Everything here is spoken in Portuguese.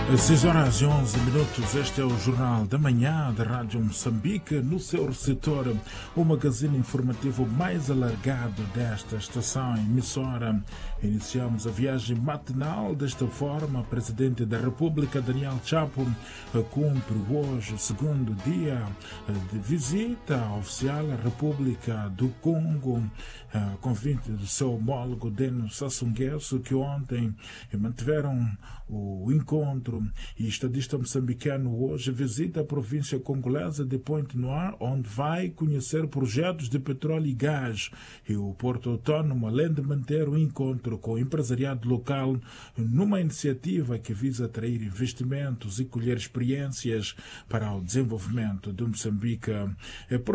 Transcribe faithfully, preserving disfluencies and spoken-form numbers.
seis horas e onze minutos, este é o Jornal da Manhã da Rádio Moçambique, no seu receptor, o magazine informativo mais alargado desta estação emissora. Iniciamos a viagem matinal desta forma. O Presidente da República, Daniel Chapo, cumpre hoje o segundo dia de visita oficial à República do Congo, a convite do seu homólogo Denis Sassou Nguesso, que ontem mantiveram o encontro. E estadista moçambicano hoje visita a província congolesa de Pointe-Noire, onde vai conhecer projetos de petróleo e gás. E o Porto Autónomo, além de manter o encontro com o empresariado local, numa iniciativa que visa atrair investimentos e colher experiências para o desenvolvimento de Moçambique.